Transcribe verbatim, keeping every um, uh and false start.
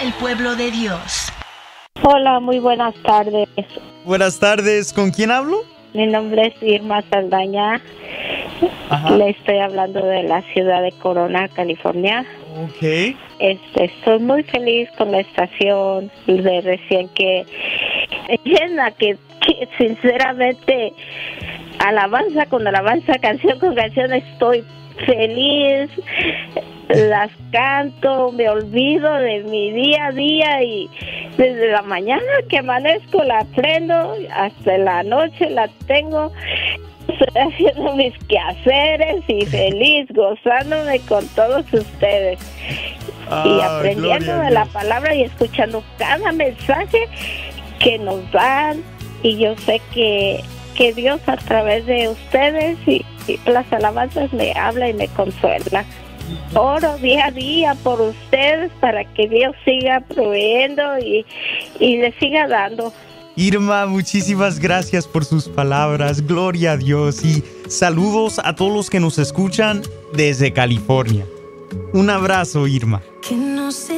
el pueblo de Dios. Hola, muy buenas tardes. Buenas tardes, ¿con quién hablo? Mi nombre es Irma Saldaña. Ajá. Le estoy hablando de la ciudad de Corona, California. Ok. Este, estoy muy feliz con la estación de recién que llena, que, que sinceramente alabanza con alabanza, canción con canción, estoy feliz, las canto, me olvido de mi día a día y desde la mañana que amanezco la prendo hasta la noche la tengo. Estoy haciendo mis quehaceres y feliz, gozándome con todos ustedes Ah, y aprendiendo gloria a de la Dios. palabra y escuchando cada mensaje que nos dan. Y yo sé que, que Dios a través de ustedes y, y las alabanzas me habla y me consuela. Oro día a día por ustedes para que Dios siga proveyendo y, y le siga dando. Irma, muchísimas gracias por sus palabras. Gloria a Dios y saludos a todos los que nos escuchan desde California. Un abrazo, Irma. Que no sé